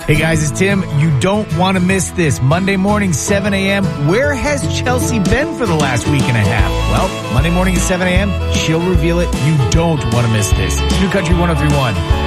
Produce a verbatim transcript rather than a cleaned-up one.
Hey guys, it's Tim. You don't want to miss this. Monday morning, seven a.m. Where has Chelsea been for the last week and a half? Well, Monday morning at seven a.m., she'll reveal it. You don't want to miss this. New Country one oh three point one.